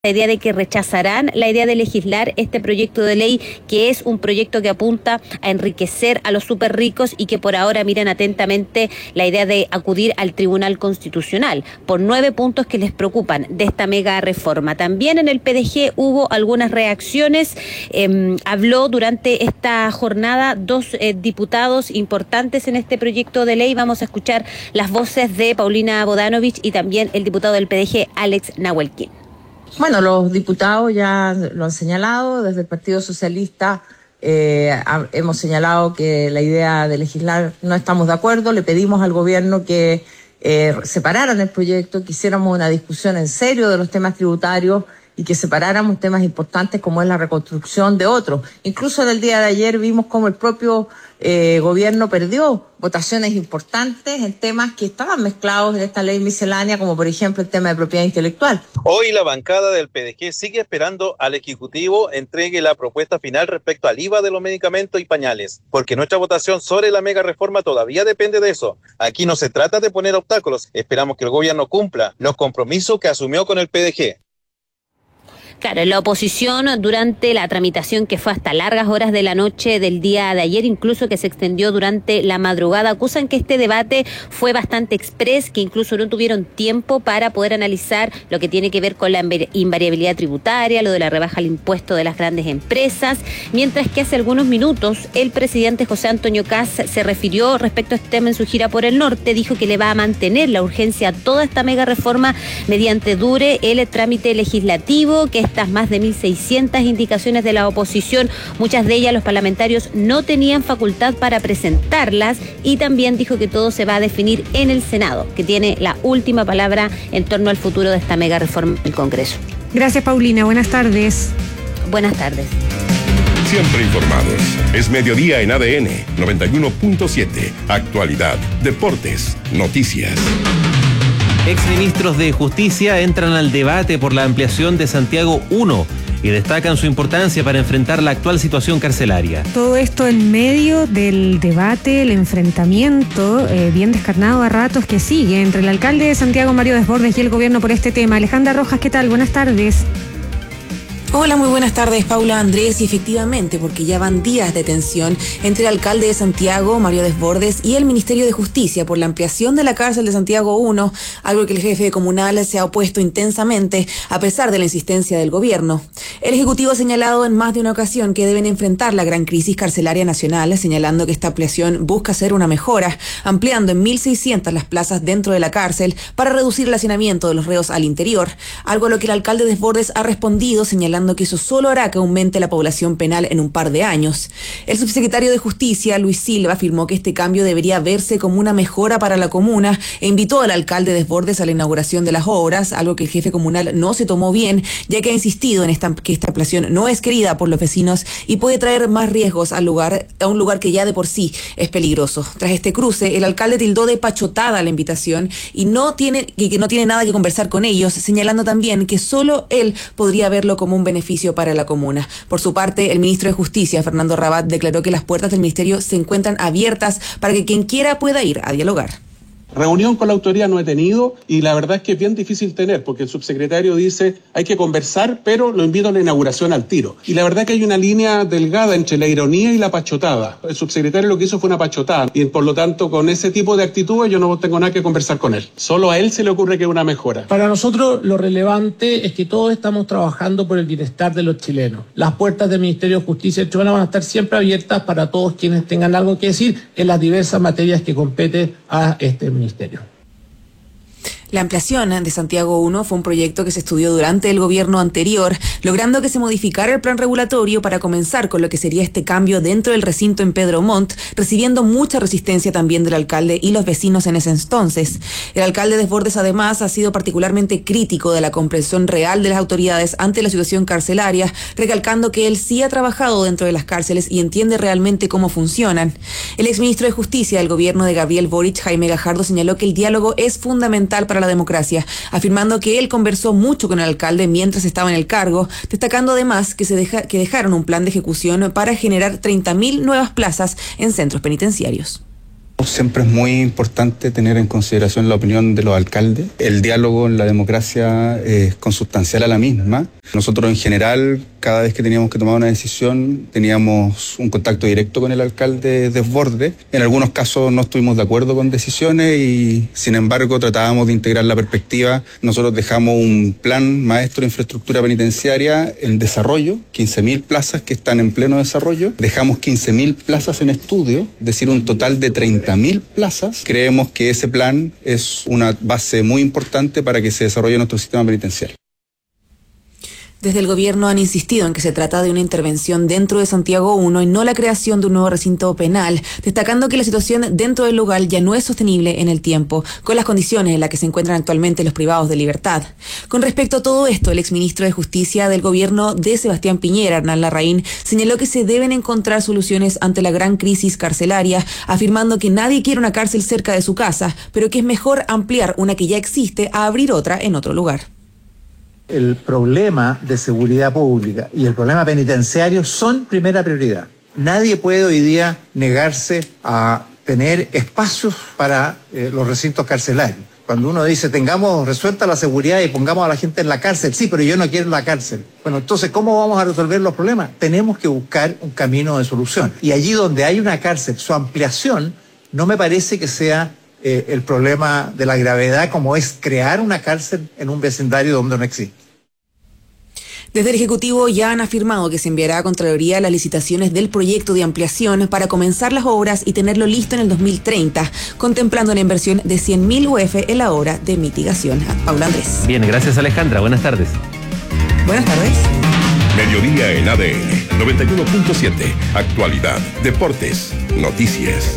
la idea de que rechazarán la idea de legislar este proyecto de ley, que es un proyecto que apunta a enriquecer a los súper ricos y que por ahora miran atentamente la idea de acudir al Tribunal Constitucional por 9 puntos que les preocupan de esta mega reforma. También en el PDG hubo algunas reacciones. Habló durante esta jornada 2 diputados importantes en este proyecto de ley. Vamos a escuchar las voces de Paulina Bodanovich y también el diputado del PDG, Alex Nahuelquín. Bueno, los diputados ya lo han señalado. Desde el Partido Socialista hemos señalado que la idea de legislar no estamos de acuerdo. Le pedimos al gobierno que separaran el proyecto, que hiciéramos una discusión en serio de los temas tributarios y que separáramos temas importantes como es la reconstrucción de otros. Incluso en el día de ayer vimos cómo el propio gobierno perdió votaciones importantes en temas que estaban mezclados en esta ley miscelánea, como por ejemplo el tema de propiedad intelectual. Hoy la bancada del PDG sigue esperando al Ejecutivo entregue la propuesta final respecto al IVA de los medicamentos y pañales, porque nuestra votación sobre la mega reforma todavía depende de eso. Aquí no se trata de poner obstáculos, esperamos que el gobierno cumpla los compromisos que asumió con el PDG. Claro, la oposición durante la tramitación que fue hasta largas horas de la noche del día de ayer, incluso que se extendió durante la madrugada, acusan que este debate fue bastante express, que incluso no tuvieron tiempo para poder analizar lo que tiene que ver con la invariabilidad tributaria, lo de la rebaja al impuesto de las grandes empresas, mientras que hace algunos minutos el presidente José Antonio Kast se refirió respecto a este tema en su gira por el norte, dijo que le va a mantener la urgencia a toda esta mega reforma mediante dure el trámite legislativo, que estas más de 1.600 indicaciones de la oposición, muchas de ellas los parlamentarios no tenían facultad para presentarlas, y también dijo que todo se va a definir en el Senado, que tiene la última palabra en torno al futuro de esta mega reforma del Congreso. Gracias, Paulina. Buenas tardes. Buenas tardes. Siempre informados. Es mediodía en ADN 91.7. Actualidad, deportes, noticias. Exministros de Justicia entran al debate por la ampliación de Santiago 1 y destacan su importancia para enfrentar la actual situación carcelaria. Todo esto en medio del debate, el enfrentamiento bien descarnado a ratos que sigue entre el alcalde de Santiago, Mario Desbordes, y el gobierno por este tema. Alejandra Rojas, ¿qué tal? Buenas tardes. Hola, muy buenas tardes, Paula, Andrés, y efectivamente, porque ya van días de tensión entre el alcalde de Santiago, Mario Desbordes, y el Ministerio de Justicia por la ampliación de la cárcel de Santiago 1, algo que el jefe comunal se ha opuesto intensamente a pesar de la insistencia del gobierno. El Ejecutivo ha señalado en más de una ocasión que deben enfrentar la gran crisis carcelaria nacional, señalando que esta ampliación busca hacer una mejora, ampliando en 1.600 las plazas dentro de la cárcel para reducir el hacinamiento de los reos al interior, algo a lo que el alcalde Desbordes ha respondido señalando que eso solo hará que aumente la población penal en un par de años. El subsecretario de Justicia, Luis Silva, afirmó que este cambio debería verse como una mejora para la comuna e invitó al alcalde Desbordes a la inauguración de las obras, algo que el jefe comunal no se tomó bien, ya que ha insistido en que esta ampliación no es querida por los vecinos y puede traer más riesgos a un lugar que ya de por sí es peligroso. Tras este cruce, el alcalde tildó de pachotada la invitación y que no tiene nada que conversar con ellos, señalando también que solo él podría verlo como un beneficio para la comuna. Por su parte, el ministro de Justicia, Fernando Rabat, declaró que las puertas del ministerio se encuentran abiertas para que quien quiera pueda ir a dialogar. Reunión con la autoridad no he tenido y la verdad es que es bien difícil tener porque el subsecretario dice hay que conversar, pero lo invito a la inauguración al tiro. Y la verdad que hay una línea delgada entre la ironía y la pachotada. El subsecretario lo que hizo fue una pachotada y por lo tanto con ese tipo de actitudes yo no tengo nada que conversar con él. Solo a él se le ocurre que es una mejora. Para nosotros lo relevante es que todos estamos trabajando por el bienestar de los chilenos. Las puertas del Ministerio de Justicia van a estar siempre abiertas para todos quienes tengan algo que decir en las diversas materias que competen a este ministerio. La ampliación de Santiago 1 fue un proyecto que se estudió durante el gobierno anterior, logrando que se modificara el plan regulatorio para comenzar con lo que sería este cambio dentro del recinto en Pedro Montt, recibiendo mucha resistencia también del alcalde y los vecinos en ese entonces. El alcalde Desbordes además ha sido particularmente crítico de la comprensión real de las autoridades ante la situación carcelaria, recalcando que él sí ha trabajado dentro de las cárceles y entiende realmente cómo funcionan. El exministro de Justicia del gobierno de Gabriel Boric, Jaime Gajardo, señaló que el diálogo es fundamental para la democracia, afirmando que él conversó mucho con el alcalde mientras estaba en el cargo, destacando además que dejaron un plan de ejecución para generar 30.000 nuevas plazas en centros penitenciarios. Siempre es muy importante tener en consideración la opinión de los alcaldes. El diálogo en la democracia es consustancial a la misma. Nosotros en general, cada vez que teníamos que tomar una decisión, teníamos un contacto directo con el alcalde Desbordes. En algunos casos no estuvimos de acuerdo con decisiones y, sin embargo, tratábamos de integrar la perspectiva. Nosotros dejamos un plan maestro de infraestructura penitenciaria en desarrollo, 15.000 plazas que están en pleno desarrollo. Dejamos 15.000 plazas en estudio, es decir, un total de 30.000 plazas. Creemos que ese plan es una base muy importante para que se desarrolle nuestro sistema penitenciario. Desde el gobierno han insistido en que se trata de una intervención dentro de Santiago 1 y no la creación de un nuevo recinto penal, destacando que la situación dentro del lugar ya no es sostenible en el tiempo, con las condiciones en las que se encuentran actualmente los privados de libertad. Con respecto a todo esto, el exministro de Justicia del gobierno de Sebastián Piñera, Hernán Larraín, señaló que se deben encontrar soluciones ante la gran crisis carcelaria, afirmando que nadie quiere una cárcel cerca de su casa, pero que es mejor ampliar una que ya existe a abrir otra en otro lugar. El problema de seguridad pública y el problema penitenciario son primera prioridad. Nadie puede hoy día negarse a tener espacios para los recintos carcelarios. Cuando uno dice, tengamos resuelta la seguridad y pongamos a la gente en la cárcel, sí, pero yo no quiero la cárcel. Bueno, entonces, ¿cómo vamos a resolver los problemas? Tenemos que buscar un camino de solución. Y allí donde hay una cárcel, su ampliación no me parece que sea el problema de la gravedad, como es crear una cárcel en un vecindario donde no existe. Desde el Ejecutivo ya han afirmado que se enviará a Contraloría las licitaciones del proyecto de ampliación para comenzar las obras y tenerlo listo en el 2030, contemplando una inversión de 100.000 UF en la obra de mitigación. Paula Andrés. Bien, gracias Alejandra. Buenas tardes. Buenas tardes. Mediodía en ADN 91.7. Actualidad, deportes, noticias.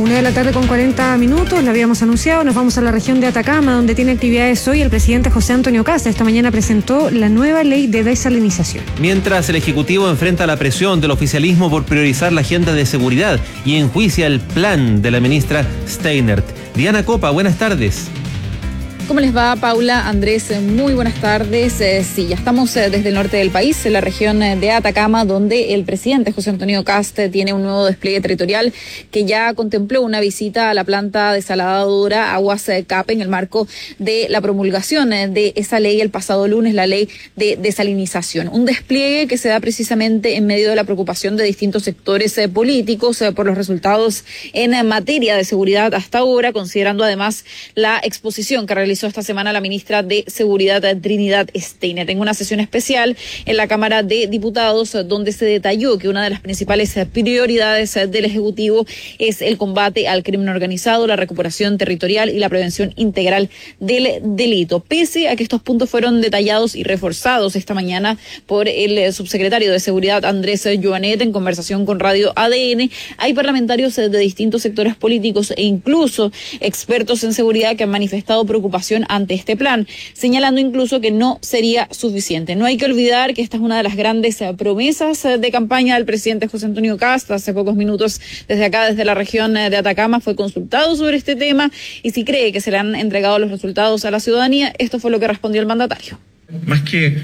1:40 p.m, lo habíamos anunciado. Nos vamos a la región de Atacama, donde tiene actividades hoy el presidente José Antonio Kast. Esta mañana presentó la nueva ley de desalinización. Mientras el Ejecutivo enfrenta la presión del oficialismo por priorizar la agenda de seguridad y enjuicia el plan de la ministra Steinert. Diana Copa, buenas tardes. ¿Cómo les va, Paula, Andrés? Muy buenas tardes. Sí, ya estamos desde el norte del país, en la región de Atacama, donde el presidente José Antonio Kast tiene un nuevo despliegue territorial que ya contempló una visita a la planta desaladora Aguas Cape en el marco de la promulgación de esa ley el pasado lunes, la ley de desalinización. Un despliegue que se da precisamente en medio de la preocupación de distintos sectores políticos por los resultados en materia de seguridad hasta ahora, considerando además la exposición que realizó esta semana la ministra de Seguridad, Trinidad Steiner, en una sesión especial en la Cámara de Diputados, donde se detalló que una de las principales prioridades del Ejecutivo es el combate al crimen organizado, la recuperación territorial y la prevención integral del delito. Pese a que estos puntos fueron detallados y reforzados esta mañana por el subsecretario de Seguridad, Andrés Joanet, en conversación con Radio ADN, hay parlamentarios de distintos sectores políticos e incluso expertos en seguridad que han manifestado preocupación ante este plan, señalando incluso que no sería suficiente. No hay que olvidar que esta es una de las grandes promesas de campaña del presidente José Antonio Kast. Hace pocos minutos, desde acá, desde la región de Atacama, fue consultado sobre este tema y si cree que se le han entregado los resultados a la ciudadanía, esto fue lo que respondió el mandatario. Más que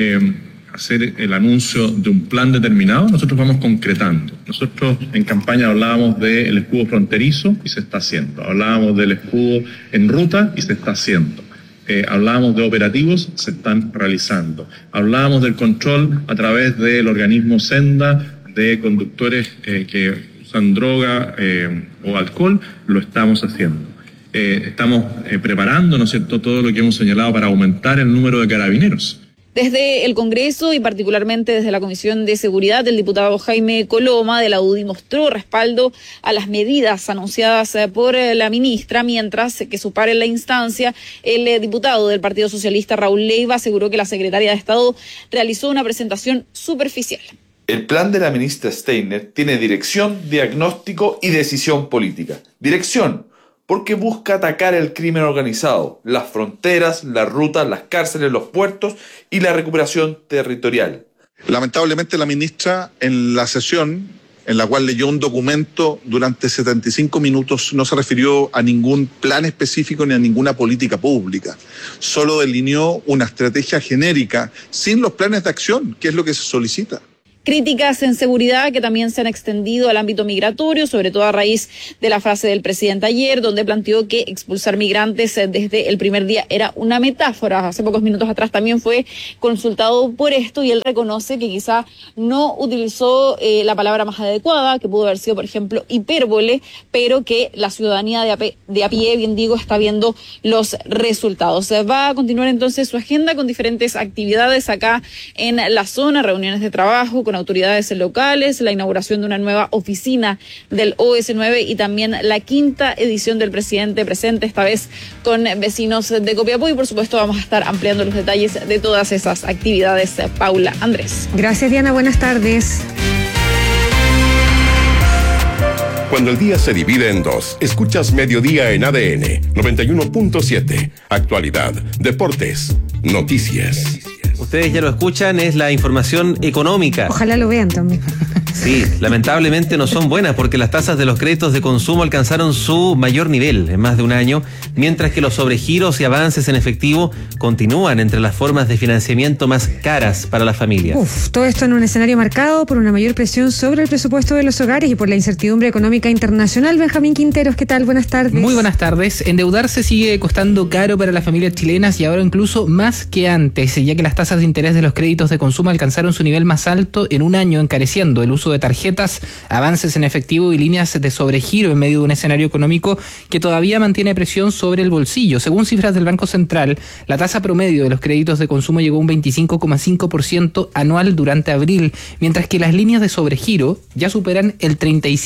hacer el anuncio de un plan determinado, nosotros vamos concretando. Nosotros en campaña hablábamos del escudo fronterizo y se está haciendo. Hablábamos del escudo en ruta y se está haciendo. Hablábamos de operativos, se están realizando. Hablábamos del control a través del organismo Senda de conductores que usan droga o alcohol, lo estamos haciendo. Estamos preparando, ¿no es cierto?, todo lo que hemos señalado para aumentar el número de carabineros. Desde el Congreso y particularmente desde la Comisión de Seguridad, el diputado Jaime Coloma de la UDI mostró respaldo a las medidas anunciadas por la ministra, mientras que su par en la instancia, el diputado del Partido Socialista Raúl Leiva, aseguró que la secretaria de Estado realizó una presentación superficial. El plan de la ministra Steiner tiene dirección, diagnóstico y decisión política. Dirección, porque busca atacar el crimen organizado, las fronteras, las rutas, las cárceles, los puertos y la recuperación territorial. Lamentablemente la ministra en la sesión en la cual leyó un documento durante 75 minutos no se refirió a ningún plan específico ni a ninguna política pública. Solo delineó una estrategia genérica sin los planes de acción, que es lo que se solicita. críticas en seguridad que también se han extendido al ámbito migratorio, sobre todo a raíz de la frase del presidente ayer, donde planteó que expulsar migrantes desde el primer día era una metáfora. Hace pocos minutos atrás también fue consultado por esto y él reconoce que quizá no utilizó la palabra más adecuada, que pudo haber sido, por ejemplo, hipérbole, pero que la ciudadanía de a pie, bien digo, está viendo los resultados. Va a continuar entonces su agenda con diferentes actividades acá en la zona, reuniones de trabajo con autoridades locales, la inauguración de una nueva oficina del OS9 y también la 5ª edición del Presidente Presente, esta vez con vecinos de Copiapó, y por supuesto vamos a estar ampliando los detalles de todas esas actividades. Paula, Andrés. Gracias, Diana, buenas tardes. Cuando el día se divide en dos, escuchas Mediodía en ADN 91.7. Actualidad, deportes, noticias. Ustedes ya lo escuchan, es la información económica. Ojalá lo vean también. Sí, lamentablemente no son buenas porque las tasas de los créditos de consumo alcanzaron su mayor nivel en más de un año, mientras que los sobregiros y avances en efectivo continúan entre las formas de financiamiento más caras para las familias. Todo esto en un escenario marcado por una mayor presión sobre el presupuesto de los hogares y por la incertidumbre económica internacional. Benjamín Quinteros, ¿qué tal? Buenas tardes. Muy buenas tardes. Endeudarse sigue costando caro para las familias chilenas y ahora incluso más que antes, ya que las tasas de interés de los créditos de consumo alcanzaron su nivel más alto en un año, encareciendo el uso de tarjetas, avances en efectivo y líneas de sobregiro en medio de un escenario económico que todavía mantiene presión sobre el bolsillo. Según cifras del Banco Central, la tasa promedio de los créditos de consumo llegó a un 25,5% anual durante abril, mientras que las líneas de sobregiro ya superan el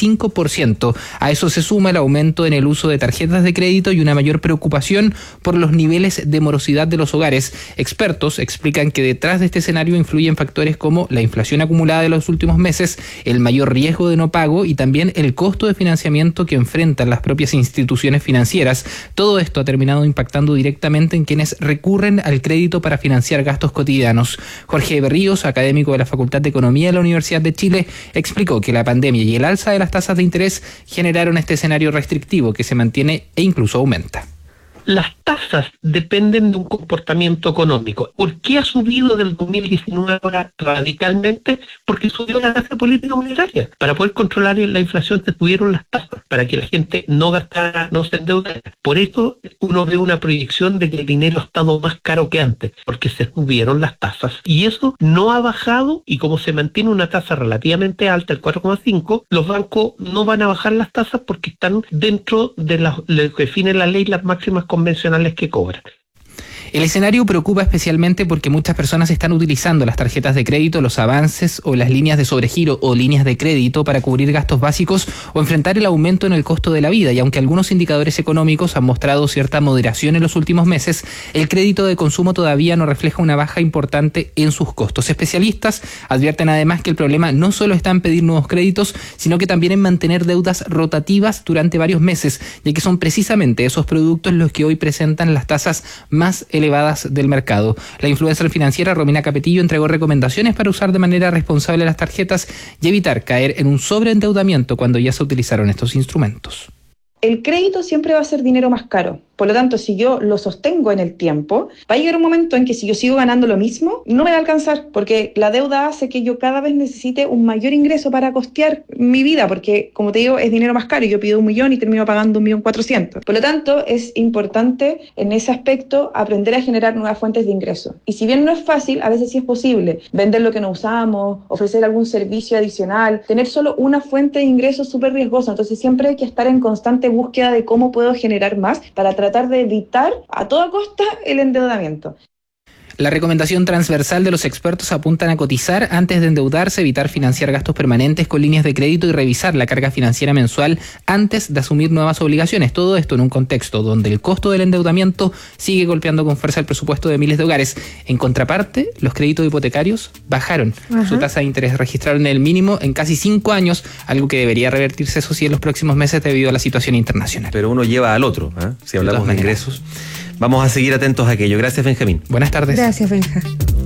35%. A eso se suma el aumento en el uso de tarjetas de crédito y una mayor preocupación por los niveles de morosidad de los hogares. Expertos explican que detrás de este escenario influyen factores como la inflación acumulada de los últimos meses, el mayor riesgo de no pago y también el costo de financiamiento que enfrentan las propias instituciones financieras. Todo esto ha terminado impactando directamente en quienes recurren al crédito para financiar gastos cotidianos. Jorge Berríos, académico de la Facultad de Economía de la Universidad de Chile, explicó que la pandemia y el alza de las tasas de interés generaron este escenario restrictivo que se mantiene e incluso aumenta. Las tasas dependen de un comportamiento económico. ¿Por qué ha subido del 2019 ahora radicalmente? Porque subió la tasa política monetaria. Para poder controlar la inflación se subieron las tasas, para que la gente no gastara, no se endeudara. Por eso uno ve una proyección de que el dinero ha estado más caro que antes, porque se subieron las tasas. Y eso no ha bajado, y como se mantiene una tasa relativamente alta, el 4,5, los bancos no van a bajar las tasas porque están dentro de lo que define la ley, las máximas convencionales que cobran. El escenario preocupa especialmente porque muchas personas están utilizando las tarjetas de crédito, los avances o las líneas de sobregiro o líneas de crédito para cubrir gastos básicos o enfrentar el aumento en el costo de la vida. Y aunque algunos indicadores económicos han mostrado cierta moderación en los últimos meses, el crédito de consumo todavía no refleja una baja importante en sus costos. Especialistas advierten además que el problema no solo está en pedir nuevos créditos, sino que también en mantener deudas rotativas durante varios meses, ya que son precisamente esos productos los que hoy presentan las tasas más elevadas del mercado. La influencer financiera Romina Capetillo entregó recomendaciones para usar de manera responsable las tarjetas y evitar caer en un sobreendeudamiento cuando ya se utilizaron estos instrumentos. El crédito siempre va a ser dinero más caro. Por lo tanto, si yo lo sostengo en el tiempo, va a llegar un momento en que si yo sigo ganando lo mismo, no me va a alcanzar, porque la deuda hace que yo cada vez necesite un mayor ingreso para costear mi vida, porque, como te digo, es dinero más caro. Yo pido 1 millón y termino pagando 1.400.000. Por lo tanto, es importante en ese aspecto aprender a generar nuevas fuentes de ingreso. Y si bien no es fácil, a veces sí es posible vender lo que no usamos, ofrecer algún servicio adicional. Tener solo una fuente de ingreso es súper riesgoso, entonces siempre hay que estar en constante búsqueda de cómo puedo generar más para tratar de evitar a toda costa el endeudamiento. La recomendación transversal de los expertos apuntan a cotizar antes de endeudarse, evitar financiar gastos permanentes con líneas de crédito y revisar la carga financiera mensual antes de asumir nuevas obligaciones. Todo esto en un contexto donde el costo del endeudamiento sigue golpeando con fuerza el presupuesto de miles de hogares. En contraparte, los créditos hipotecarios bajaron. Su tasa de interés registraron el mínimo en casi 5 años, algo que debería revertirse, eso sí, en los próximos meses debido a la situación internacional. Pero uno lleva al otro, ¿eh? Si hablamos de ingresos. Vamos a seguir atentos a aquello. Gracias, Benjamín. Buenas tardes. Gracias, Benja.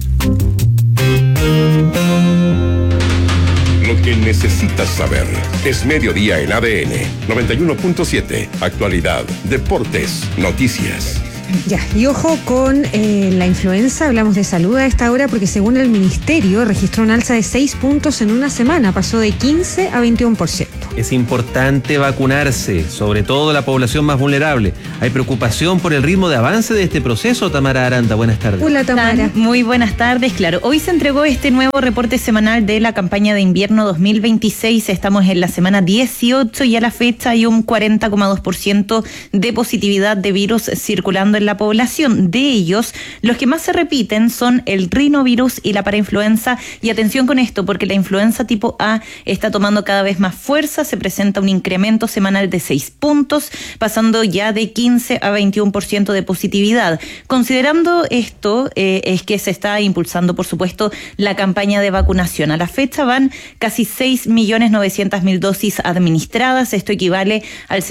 Lo que necesitas saber es Mediodía en ADN 91.7. Actualidad, deportes, noticias. Ya, y ojo con la influenza, hablamos de salud a esta hora porque según el ministerio registró un alza de 6 puntos en una semana, pasó de 15 a 21%. Es importante vacunarse, sobre todo la población más vulnerable. Hay preocupación por el ritmo de avance de este proceso. Tamara Aranda, buenas tardes. Hola, Tamara. Muy buenas tardes. Claro, hoy se entregó este nuevo reporte semanal de la campaña de invierno 2026. Estamos en la semana 18 y a la fecha hay un 40,2% de positividad de virus circulando en la población. De ellos, los que más se repiten son el rinovirus y la parainfluenza. Y atención con esto, porque la influenza tipo A está tomando cada vez más fuerza. Se presenta un incremento semanal de 6 puntos, pasando ya de 15 a 21% de positividad. Considerando esto, es que se está impulsando, por supuesto, la campaña de vacunación. A la fecha van casi 6.900.000 dosis administradas. Esto equivale al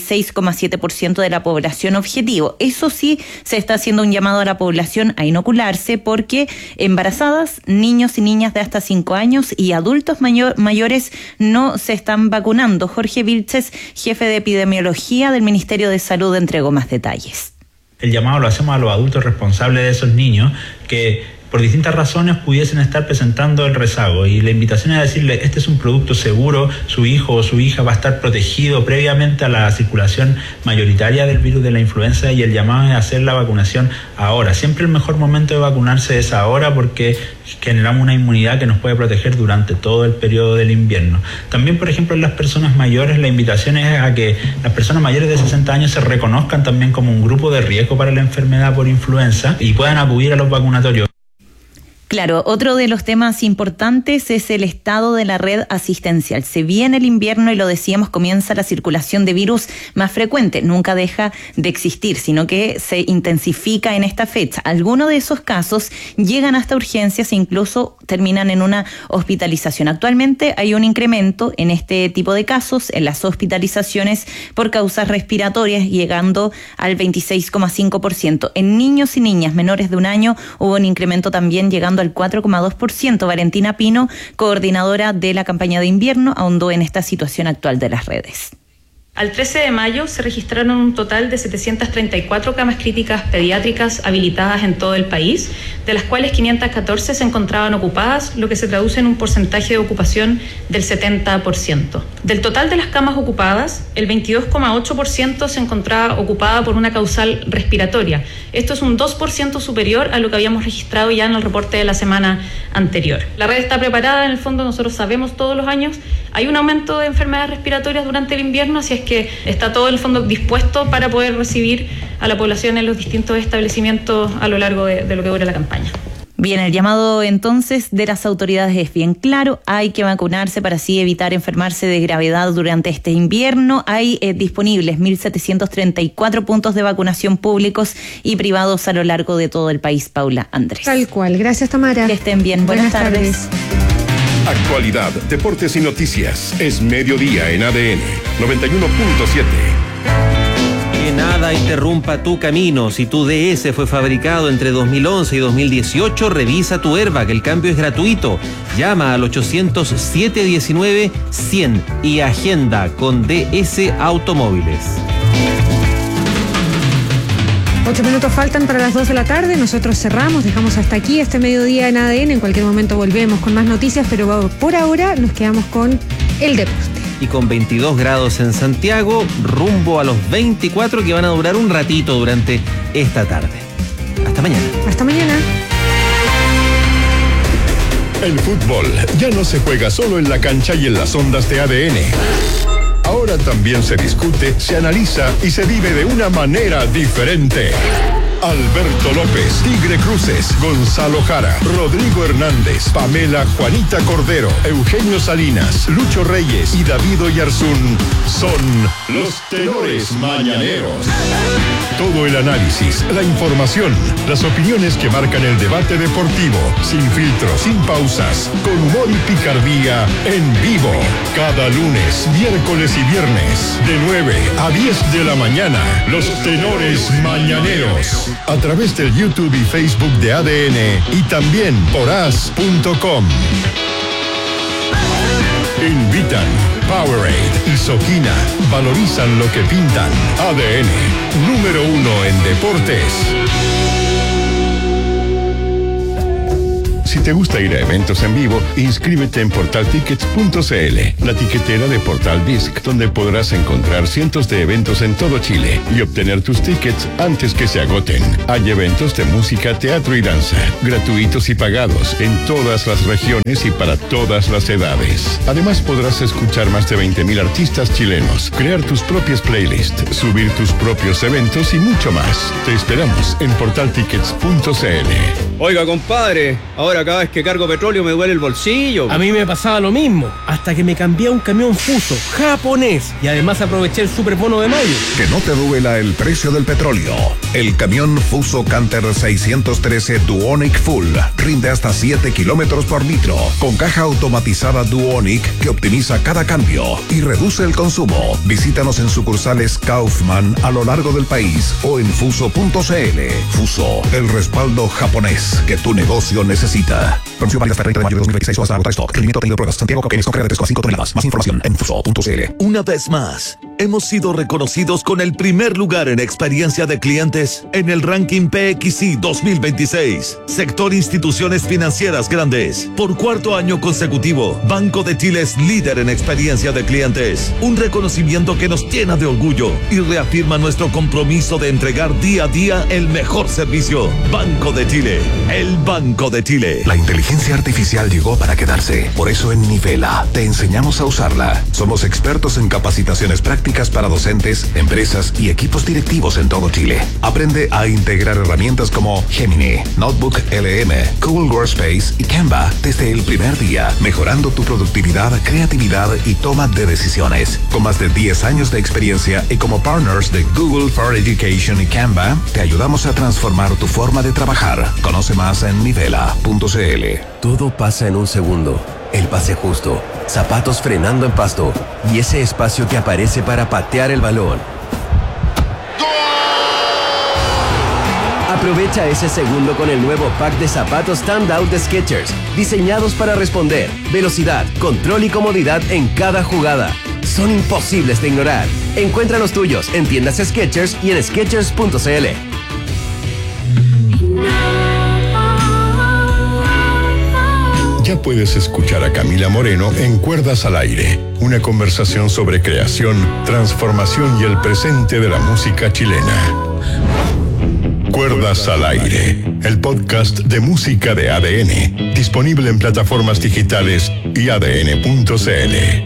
66,7% de la población objetivo. Eso sí, se está haciendo un llamado a la población a inocularse porque embarazadas, niños y niñas de hasta 5 años y adultos mayores no se están vacunando. Jorge Vilches, jefe de epidemiología del Ministerio de Salud, entregó más detalles. El llamado lo hacemos a los adultos responsables de esos niños que por distintas razones pudiesen estar presentando el rezago, y la invitación es a decirle: este es un producto seguro, su hijo o su hija va a estar protegido previamente a la circulación mayoritaria del virus de la influenza, y el llamado es a hacer la vacunación ahora. Siempre el mejor momento de vacunarse es ahora porque generamos una inmunidad que nos puede proteger durante todo el periodo del invierno. También, por ejemplo, en las personas mayores, la invitación es a que las personas mayores de 60 años se reconozcan también como un grupo de riesgo para la enfermedad por influenza y puedan acudir a los vacunatorios. Claro, otro de los temas importantes es el estado de la red asistencial. Se viene el invierno y lo decíamos, comienza la circulación de virus más frecuente. Nunca deja de existir, sino que se intensifica en esta fecha. Algunos de esos casos llegan hasta urgencias e incluso terminan en una hospitalización. Actualmente hay un incremento en este tipo de casos, en las hospitalizaciones por causas respiratorias, llegando al 26,5%. En niños y niñas menores de 1 año hubo un incremento también llegando al 4,2%. Valentina Pino, coordinadora de la campaña de invierno, ahondó en esta situación actual de las redes. Al 13 de mayo se registraron un total de 734 camas críticas pediátricas habilitadas en todo el país, de las cuales 514 se encontraban ocupadas, lo que se traduce en un porcentaje de ocupación del 70%. Del total de las camas ocupadas, el 22,8% se encontraba ocupada por una causal respiratoria. Esto es un 2% superior a lo que habíamos registrado ya en el reporte de la semana anterior. La red está preparada, en el fondo nosotros sabemos todos los años, hay un aumento de enfermedades respiratorias durante el invierno, así es que está todo el fondo dispuesto para poder recibir a la población en los distintos establecimientos a lo largo de lo que dura la campaña. Bien, el llamado entonces de las autoridades es bien claro: hay que vacunarse para así evitar enfermarse de gravedad durante este invierno. Hay disponibles 1.734 puntos de vacunación públicos y privados a lo largo de todo el país. Paula Andrés. Tal cual, gracias Tamara. Que estén bien, buenas tardes. Actualidad, deportes y noticias. Es mediodía en ADN 91.7. Que nada interrumpa tu camino. Si tu DS fue fabricado entre 2011 y 2018, revisa tu airbag. El cambio es gratuito. Llama al 800-719-100 y agenda con DS Automóviles. 8 minutos faltan para las 2 de la tarde. Nosotros cerramos, dejamos hasta aquí este mediodía en ADN. En cualquier momento volvemos con más noticias, pero por ahora nos quedamos con el deporte. Y con 22 grados en Santiago, rumbo a los 24 que van a durar un ratito durante esta tarde. Hasta mañana. Hasta mañana. El fútbol ya no se juega solo en la cancha y en las ondas de ADN. Ahora también se discute, se analiza y se vive de una manera diferente. Alberto López, Tigre Cruces, Gonzalo Jara, Rodrigo Hernández, Pamela Juanita Cordero, Eugenio Salinas, Lucho Reyes y David Oyarzún son los tenores mañaneros. Todo el análisis, la información, las opiniones que marcan el debate deportivo, sin filtros, sin pausas, con humor y picardía, en vivo. Cada lunes, miércoles y viernes, de 9 a 10 de la mañana, los tenores mañaneros. A través del YouTube y Facebook de ADN y también por as.com. Invitan. Powerade y Soquina valorizan lo que pintan. ADN, número 1 en deportes. Si te gusta ir a eventos en vivo, inscríbete en portaltickets.cl, la tiquetera de Portal Disc, donde podrás encontrar cientos de eventos en todo Chile y obtener tus tickets antes que se agoten. Hay eventos de música, teatro y danza, gratuitos y pagados, en todas las regiones y para todas las edades. Además, podrás escuchar más de 20.000 artistas chilenos, crear tus propias playlists, subir tus propios eventos y mucho más. Te esperamos en portaltickets.cl. Oiga, compadre, ahora cada vez que cargo petróleo me duele el bolsillo. A mí me pasaba lo mismo, hasta que me cambié a un camión Fuso japonés y además aproveché el superbono de mayo. Que no te duela el precio del petróleo. El camión Fuso Canter 613 Duonic Full rinde hasta 7 kilómetros por litro, con caja automatizada Duonic que optimiza cada cambio y reduce el consumo. Visítanos en sucursales Kaufman a lo largo del país o en fuso.cl. Fuso, el respaldo japonés que tu negocio necesita. Promoción válida hasta el 30 de mayo de 2026 o hasta agotar stock. Rendimiento tenido pruebas. Santiago Cauquenes con carga de 3,5 toneladas. Más información en fuso.cl. Una vez más, hemos sido reconocidos con el primer lugar en experiencia de clientes en el ranking PXI 2026. Sector instituciones financieras grandes. Por cuarto año consecutivo, Banco de Chile es líder en experiencia de clientes. Un reconocimiento que nos llena de orgullo y reafirma nuestro compromiso de entregar día a día el mejor servicio. Banco de Chile, el Banco de Chile. La inteligencia artificial llegó para quedarse. Por eso en Nivela te enseñamos a usarla. Somos expertos en capacitaciones prácticas para docentes, empresas y equipos directivos en todo Chile. Aprende a integrar herramientas como Gemini, Notebook LM, Google Workspace y Canva desde el primer día, mejorando tu productividad, creatividad y toma de decisiones. Con más de 10 años de experiencia y como partners de Google for Education y Canva, te ayudamos a transformar tu forma de trabajar. Conoce más en nivela.cl. Todo pasa en un segundo. El pase justo, zapatos frenando en pasto y ese espacio que aparece para patear el balón. Aprovecha ese segundo con el nuevo pack de zapatos Standout de Skechers, diseñados para responder, velocidad, control y comodidad en cada jugada. Son imposibles de ignorar. Encuentra los tuyos en tiendas Skechers y en Skechers.cl. Ya puedes escuchar a Camila Moreno en Cuerdas al Aire, una conversación sobre creación, transformación y el presente de la música chilena. Cuerdas al Aire, el podcast de música de ADN, disponible en plataformas digitales y adn.cl.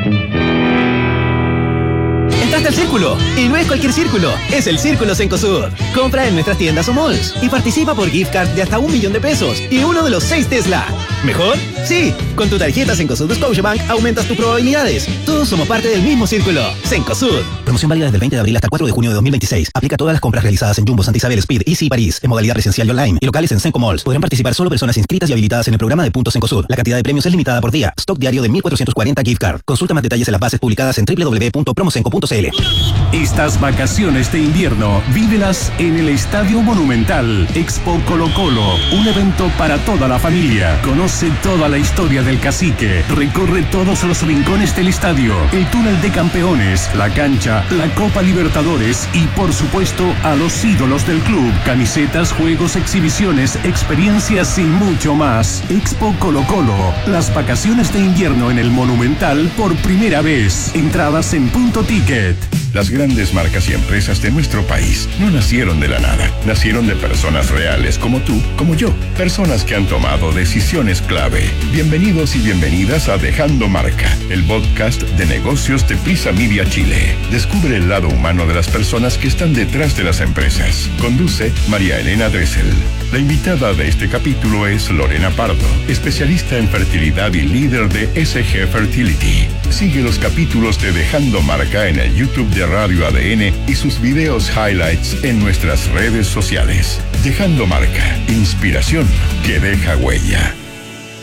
Entraste al círculo, y no es cualquier círculo, es el Círculo Cencosud. Compra en nuestras tiendas o malls y participa por gift card de hasta $1.000.000 y uno de los 6 Tesla. ¿Mejor? Sí, con tu tarjeta Cencosud Scotiabank aumentas tus probabilidades. Todos somos parte del mismo círculo. Cencosud. Promoción válida desde el 20 de abril hasta el 4 de junio de 2026. Aplica a todas las compras realizadas en Jumbo, Santa Isabel, Speed, Easy y París, en modalidad presencial y online, y locales en Cenco Malls. Podrán participar solo personas inscritas y habilitadas en el programa de Puntos Cencosud. La cantidad de premios es limitada por día. Stock diario de 1.440 gift card. Consulta más detalles en las bases publicadas en www.promocenco.cl. Estas vacaciones de invierno, vívelas en el Estadio Monumental. Expo Colo Colo, un evento para toda la familia. Conoce toda la historia del cacique. Recorre todos los rincones del estadio, el túnel de campeones, la cancha, la Copa Libertadores y, por supuesto, a los ídolos del club. Camisetas, juegos, exhibiciones, experiencias y mucho más. Expo Colo Colo, las vacaciones de invierno en el Monumental por primera vez. Entradas en Punto Ticket. Las grandes marcas y empresas de nuestro país no nacieron de la nada, nacieron de personas reales como tú, como yo, personas que han tomado decisiones clave. Bienvenidos y bienvenidas a Dejando Marca, el podcast de negocios de Prisa Media Chile. Descubre el lado humano de las personas que están detrás de las empresas. Conduce María Elena Dressel. La invitada de este capítulo es Lorena Pardo, especialista en fertilidad y líder de SG Fertility. Sigue los capítulos de Dejando Marca en el YouTube de Radio ADN y sus videos highlights en nuestras redes sociales. Dejando Marca, inspiración que deja huella.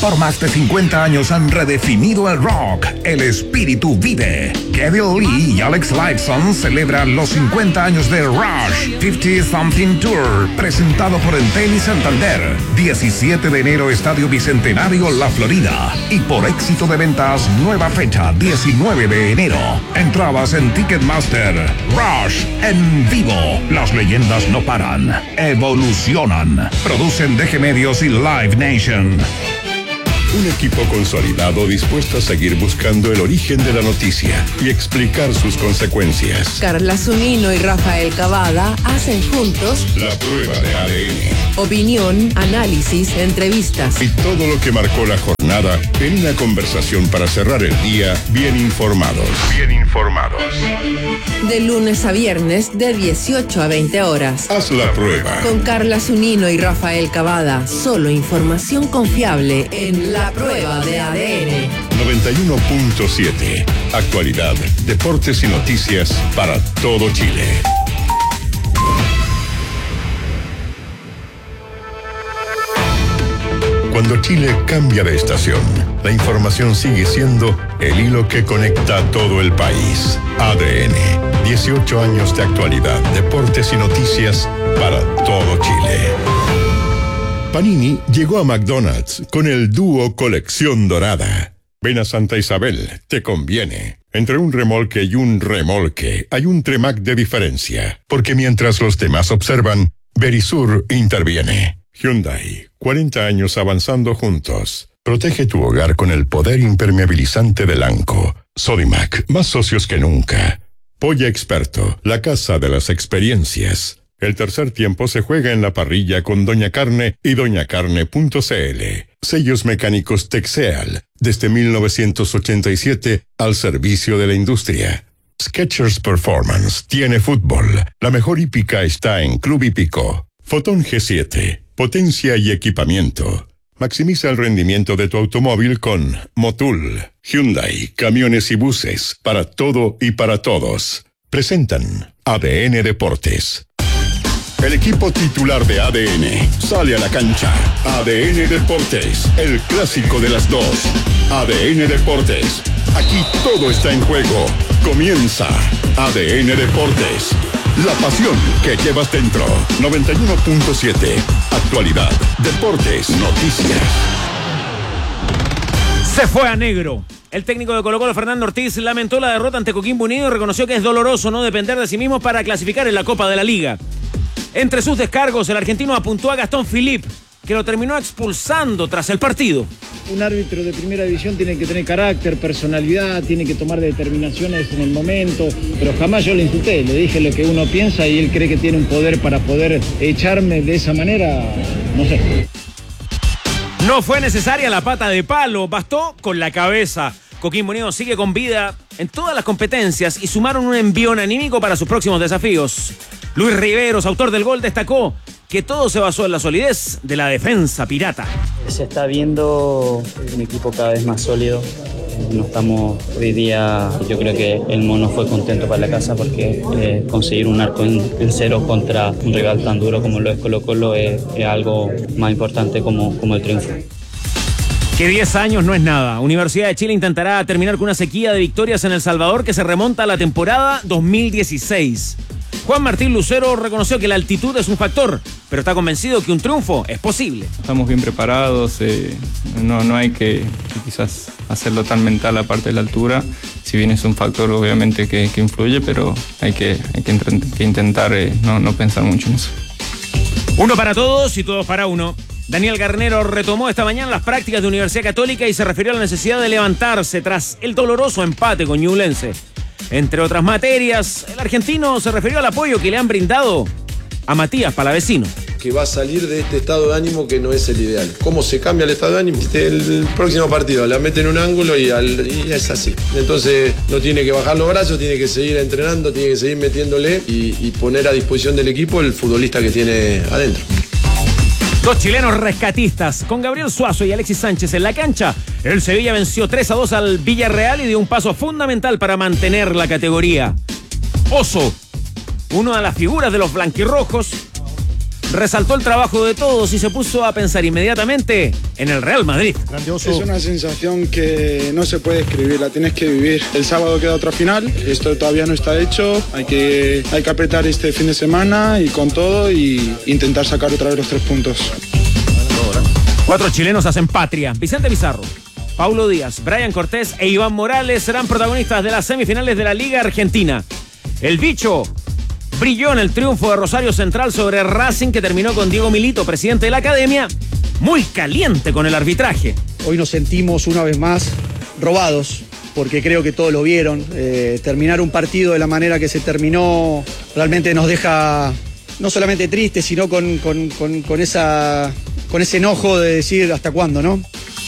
Por más de 50 años han redefinido el rock. El espíritu vive. Geddy Lee y Alex Lifeson celebran los 50 años de Rush 50 Something Tour, presentado por Entel y Santander. 17 de enero, Estadio Bicentenario, La Florida. Y por éxito de ventas, nueva fecha, 19 de enero. Entradas en Ticketmaster. Rush en vivo. Las leyendas no paran, evolucionan. Producen DG Medios y Live Nation. Un equipo consolidado dispuesto a seguir buscando el origen de la noticia y explicar sus consecuencias. Carla Zunino y Rafael Cavada hacen juntos la prueba de ADN. Opinión, análisis, entrevistas. Y todo lo que marcó la jornada en una conversación para cerrar el día bien informados. Bien informados. De lunes a viernes, de 18 a 20 horas. Haz la prueba. Con Carla Zunino y Rafael Cavada. Solo información confiable en La Prueba de ADN. 91.7. Actualidad, deportes y noticias para todo Chile. Cuando Chile cambia de estación, la información sigue siendo el hilo que conecta a todo el país. ADN, 18 años de actualidad, deportes y noticias para todo Chile. Panini llegó a McDonald's con el dúo Colección Dorada. Ven a Santa Isabel, te conviene. Entre un remolque y un remolque hay un Tremac de diferencia, porque mientras los demás observan, Verisur interviene. Hyundai, 40 años avanzando juntos. Protege tu hogar con el poder impermeabilizante de Lanco. Sodimac, más socios que nunca. Polla Experto, la casa de las experiencias. El tercer tiempo se juega en la parrilla con Doña Carne y doñacarne.cl. Sellos mecánicos Texeal, desde 1987 al servicio de la industria. Skechers Performance tiene fútbol. La mejor hípica está en Club Hípico. Fotón G7, potencia y equipamiento. Maximiza el rendimiento de tu automóvil con Motul. Hyundai, camiones y buses, para todo y para todos. Presentan ADN Deportes. El equipo titular de ADN sale a la cancha. ADN Deportes, el clásico de las dos. ADN Deportes, aquí todo está en juego. Comienza ADN Deportes. La pasión que llevas dentro. 91.7. Actualidad, deportes, noticias. Se fue a negro. El técnico de Colo-Colo, Fernando Ortiz, lamentó la derrota ante Coquimbo Unido y reconoció que es doloroso no depender de sí mismo para clasificar en la Copa de la Liga. Entre sus descargos, el argentino apuntó a Gastón Philipp, que lo terminó expulsando tras el partido. Un árbitro de primera división tiene que tener carácter, personalidad, tiene que tomar determinaciones en el momento, pero jamás yo le insulté, le dije lo que uno piensa y él cree que tiene un poder para poder echarme de esa manera, no sé. No fue necesaria la pata de palo, bastó con la cabeza. Coquimbo Unido sigue con vida en todas las competencias y sumaron un envión anímico para sus próximos desafíos. Luis Riveros, autor del gol, destacó que todo se basó en la solidez de la defensa pirata. Se está viendo un equipo cada vez más sólido. No estamos hoy día, yo creo que el Mono fue contento para la casa porque conseguir un arco en cero contra un rival tan duro como lo es Colo-Colo es algo más importante como el triunfo. Que 10 años no es nada. Universidad de Chile intentará terminar con una sequía de victorias en El Salvador que se remonta a la temporada 2016. Juan Martín Lucero reconoció que la altitud es un factor, pero está convencido que un triunfo es posible. Estamos bien preparados, no hay que quizás hacerlo tan mental aparte de la altura, si bien es un factor obviamente que influye, pero hay que intentar no pensar mucho en eso. Uno para todos y todos para uno. Daniel Garnero retomó esta mañana las prácticas de Universidad Católica y se refirió a la necesidad de levantarse tras el doloroso empate con Ñublense. Entre otras materias, el argentino se refirió al apoyo que le han brindado a Matías Palavecino. Que va a salir de este estado de ánimo que no es el ideal. ¿Cómo se cambia el estado de ánimo? El próximo partido la meten en un ángulo y es así. Entonces no tiene que bajar los brazos, tiene que seguir entrenando, tiene que seguir metiéndole y poner a disposición del equipo el futbolista que tiene adentro. Dos chilenos rescatistas, con Gabriel Suazo y Alexis Sánchez en la cancha. El Sevilla venció 3-2 al Villarreal y dio un paso fundamental para mantener la categoría. Oso, una de las figuras de los blanquirrojos, resaltó el trabajo de todos y se puso a pensar inmediatamente en el Real Madrid. Grandioso. Es una sensación que no se puede escribir, la tienes que vivir. El sábado queda otra final, esto todavía no está hecho, hay que apretar este fin de semana y con todo y intentar sacar otra vez los 3 puntos. 4 chilenos hacen patria. Vicente Pizarro, Paulo Díaz, Brian Cortés e Iván Morales serán protagonistas de las semifinales de la Liga Argentina. El bicho brilló en el triunfo de Rosario Central sobre Racing, que terminó con Diego Milito, presidente de la academia, muy caliente con el arbitraje. Hoy nos sentimos una vez más robados, porque creo que todos lo vieron. Terminar un partido de la manera que se terminó realmente nos deja no solamente tristes, sino con ese enojo de decir hasta cuándo, ¿no?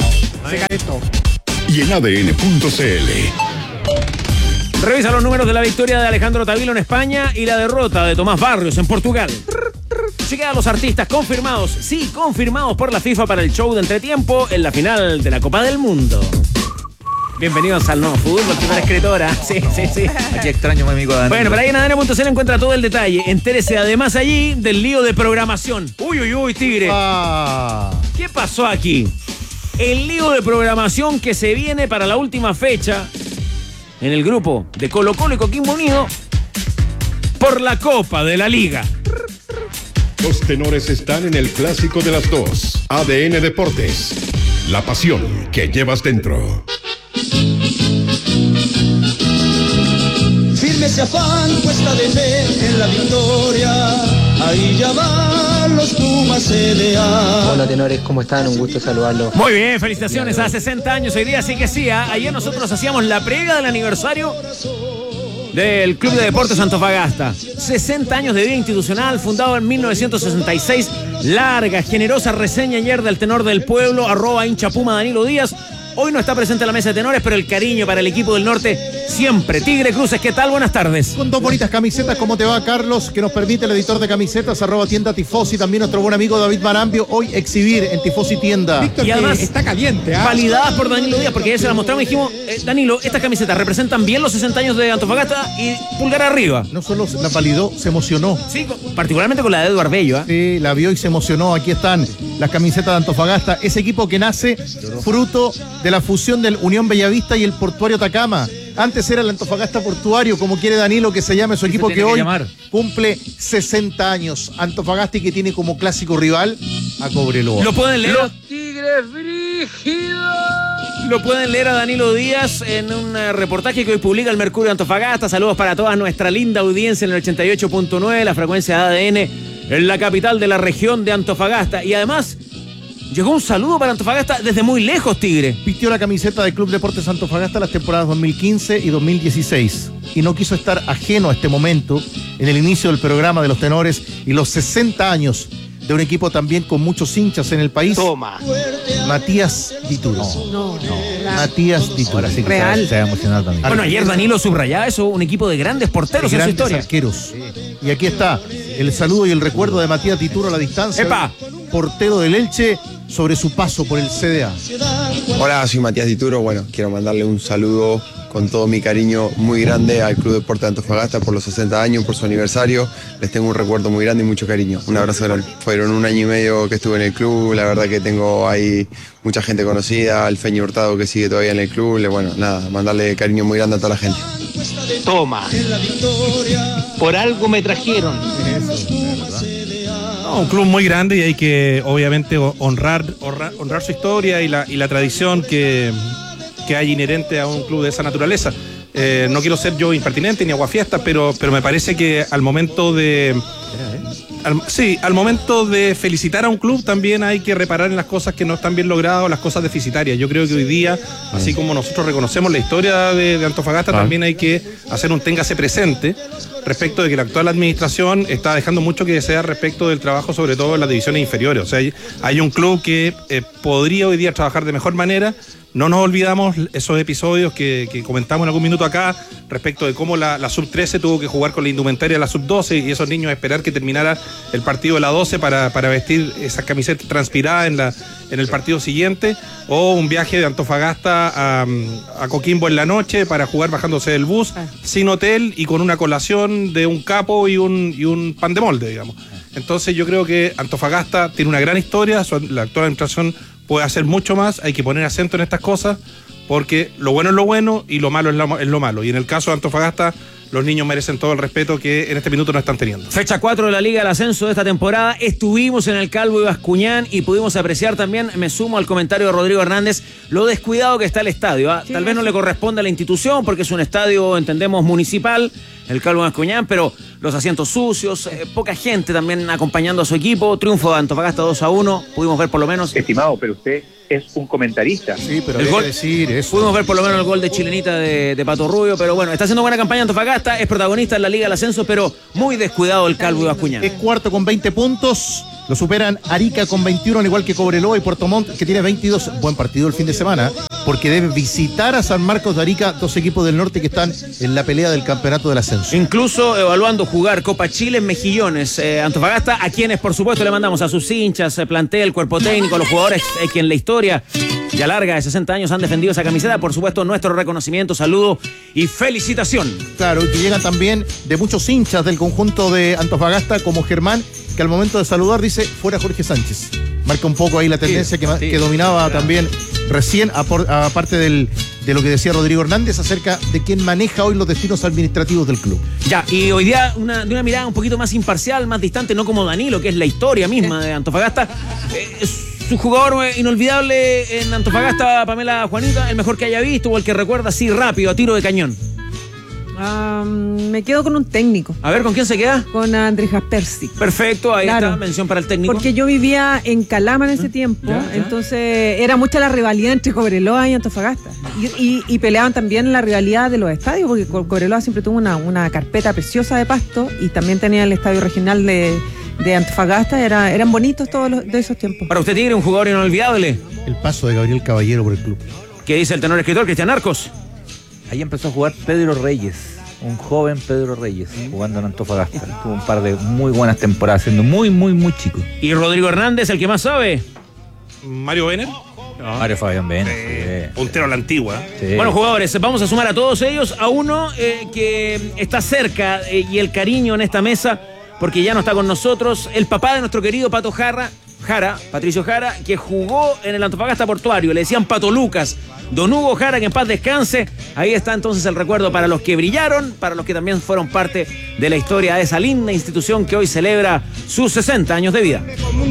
Y en ADN.cl. Revisa los números de la victoria de Alejandro Tavilo en España y la derrota de Tomás Barrios en Portugal. Llegan los artistas confirmados, sí, confirmados por la FIFA para el show de entretiempo en la final de la Copa del Mundo. Bienvenidos al Nuevo Fútbol, primera escritora. Sí. Aquí extraño a mi amigo Dani. Bueno, pero ahí en ADN.cl encuentra todo el detalle. Entérese además allí del lío de programación. Uy, Tigre. ¿Qué pasó aquí? El lío de programación que se viene para la última fecha en el grupo de Colo-Colo y Coquimbo Unido por la Copa de la Liga. Los tenores están en el clásico de las 2. ADN Deportes. La pasión que llevas dentro. Firme ese afán, puesta de fe en la victoria. Ahí ya van los Pumas CDA. Hola tenores, ¿cómo están? Un gusto saludarlos. Muy bien, felicitaciones a 60 años hoy día, sí que sí. Ayer nosotros hacíamos la previa del aniversario del Club de Deportes Antofagasta. 60 años de vida institucional, fundado en 1966. Larga, generosa reseña ayer del tenor del pueblo, @hinchapuma Danilo Díaz. Hoy no está presente en la mesa de tenores, pero el cariño para el equipo del norte siempre. Tigre Cruces, ¿qué tal? Buenas tardes. Con 2 bonitas camisetas, ¿cómo te va, Carlos? Que nos permite el editor de camisetas, @tienda Tifosi, también nuestro buen amigo David Marambio, hoy exhibir en Tifosi Tienda. Víctor, y además está caliente, validadas por Danilo Díaz, porque ayer se las mostramos y dijimos, Danilo, estas camisetas representan bien los 60 años de Antofagasta y pulgar arriba. No solo la validó, se emocionó. Sí, particularmente con la de Eduardo Bello. Sí, la vio y se emocionó. Aquí están las camisetas de Antofagasta, ese equipo que nace fruto de la fusión del Unión Bellavista y el Portuario Atacama. Antes era el Antofagasta Portuario, como quiere Danilo que se llame su equipo, que hoy cumple 60 años. Antofagasta, y que tiene como clásico rival a Cobreloa. ¿Lo pueden leer? Los Tigres brígidos. Lo pueden leer a Danilo Díaz en un reportaje que hoy publica el Mercurio de Antofagasta. Saludos para toda nuestra linda audiencia en el 88.9, la frecuencia de ADN en la capital de la región de Antofagasta. Y además llegó un saludo para Antofagasta desde muy lejos, Tigre. Vistió la camiseta del Club Deportes Antofagasta las temporadas 2015 y 2016 y no quiso estar ajeno a este momento en el inicio del programa de los tenores y los 60 años de un equipo también con muchos hinchas en el país. Toma. Matías Dituro. No. Matías Dituro. Ahora sí que Real. se va a emocionar también. Bueno, ayer Danilo subrayaba eso, un equipo de grandes porteros en su historia. Arqueros. Y aquí está el saludo y el recuerdo de Matías Dituro a la distancia. ¡Epa! Portero del Elche, sobre su paso por el CDA. Hola, soy Matías Dituro. Bueno, quiero mandarle un saludo con todo mi cariño muy grande al Club Deportes de Antofagasta por los 60 años, por su aniversario. Les tengo un recuerdo muy grande y mucho cariño. Un abrazo grande. Fueron 1 año y medio que estuve en el club. La verdad que tengo ahí mucha gente conocida. El Feño Hurtado, que sigue todavía en el club. Bueno, nada, mandarle cariño muy grande a toda la gente. Toma. Por algo me trajeron. No, un club muy grande y hay que obviamente honrar su historia y la tradición que hay inherente a un club de esa naturaleza. No quiero ser yo impertinente ni aguafiesta, pero me parece que al momento de felicitar a un club también hay que reparar en las cosas que no están bien logradas, las cosas deficitarias. Yo creo que hoy día, así como nosotros reconocemos la historia de Antofagasta, también hay que hacer un téngase presente respecto de que la actual administración está dejando mucho que desear respecto del trabajo, sobre todo en las divisiones inferiores. O sea, hay un club que podría hoy día trabajar de mejor manera. No nos olvidamos esos episodios que comentamos en algún minuto acá respecto de cómo la sub-13 tuvo que jugar con la indumentaria de la sub-12 y esos niños esperar que terminara el partido de la 12 para vestir esas camisetas transpiradas en el partido siguiente, o un viaje de Antofagasta a Coquimbo en la noche para jugar bajándose del bus sin hotel y con una colación de un capo y un pan de molde, digamos. Entonces yo creo que Antofagasta tiene una gran historia, la actual administración puede hacer mucho más, hay que poner acento en estas cosas, porque lo bueno es lo bueno y lo malo es lo malo. Y en el caso de Antofagasta, los niños merecen todo el respeto que en este minuto no están teniendo. Fecha 4 de la Liga del Ascenso de esta temporada. Estuvimos en el Calvo y Bascuñán y pudimos apreciar también, me sumo al comentario de Rodrigo Hernández, lo descuidado que está el estadio. Sí, tal vez no le corresponde a la institución porque es un estadio, entendemos, municipal, el Calvo y Bascuñán, pero los asientos sucios, poca gente también acompañando a su equipo. Triunfo de Antofagasta 2-1, pudimos ver por lo menos. Estimado, pero usted es un comentarista. Sí, pero el gol, decir eso. Pudimos ver por lo menos el gol de Chilenita de Pato Rubio, pero bueno, está haciendo buena campaña Antofagasta, es protagonista en la Liga del Ascenso, pero muy descuidado el Calvo y Bascuñán. Es cuarto con 20 puntos, lo superan Arica con 21, al igual que Cobreloa y Puerto Montt, que tiene 22. Buen partido el fin de semana, porque debe visitar a San Marcos de Arica, dos equipos del norte que están en la pelea del campeonato del ascenso. Incluso evaluando jugar Copa Chile en Mejillones. Antofagasta, a quienes por supuesto le mandamos a sus hinchas, plantel, cuerpo técnico, a los jugadores que en la historia ya larga de 60 años han defendido esa camiseta. Por supuesto, nuestro reconocimiento, saludo y felicitación. Claro, y que llegan también de muchos hinchas del conjunto de Antofagasta, como Germán, que al momento de saludar dice, fuera Jorge Sánchez. Marca un poco ahí la tendencia que dominaba también recién, aparte de lo que decía Rodrigo Hernández acerca de quién maneja hoy los destinos administrativos del club. Ya, y hoy día de una mirada un poquito más imparcial, más distante, no como Danilo, que es la historia misma de Antofagasta. Su jugador inolvidable en Antofagasta, Pamela Juanita, el mejor que haya visto o el que recuerda así rápido, a tiro de cañón. Me quedo con un técnico. A ver, ¿con quién se queda? Con Andrés Jaspersi. Perfecto, ahí está, mención para el técnico. Porque yo vivía en Calama en ese tiempo, entonces era mucha la rivalidad entre Cobreloa y Antofagasta. Y peleaban también la rivalidad de los estadios, porque Cobreloa siempre tuvo una carpeta preciosa de pasto y también tenía el estadio regional de Antofagasta, eran bonitos todos de esos tiempos. Para usted, Tigre, un jugador inolvidable. El paso de Gabriel Caballero por el club. ¿Qué dice el tenor escritor Cristian Arcos? Ahí empezó a jugar Pedro Reyes, un joven Pedro Reyes, jugando en Antofagasta. Tuvo un par de muy buenas temporadas, siendo muy, muy, muy chico. ¿Y Rodrigo Hernández, el que más sabe? Mario Benner. Mario Fabián Benner. Puntero a la antigua. Sí. Bueno, jugadores, vamos a sumar a todos ellos a uno que está cerca y el cariño en esta mesa, porque ya no está con nosotros, el papá de nuestro querido Pato Jara, Patricio Jara, que jugó en el Antofagasta Portuario, le decían Pato Lucas. Don Hugo Jara, que en paz descanse. Ahí está entonces el recuerdo para los que brillaron, para los que también fueron parte de la historia de esa linda institución que hoy celebra sus 60 años de vida.